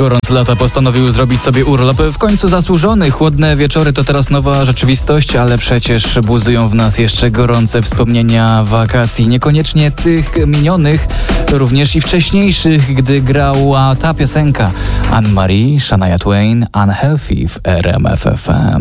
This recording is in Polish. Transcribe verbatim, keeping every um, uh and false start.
Gorące lata postanowił zrobić sobie urlop. W końcu zasłużony. Chłodne wieczory to teraz nowa rzeczywistość, ale przecież buzują w nas jeszcze gorące wspomnienia wakacji. Niekoniecznie tych minionych, również i wcześniejszych, gdy grała ta piosenka Anne-Marie, Shania Twain, Unhealthy w R M F F M.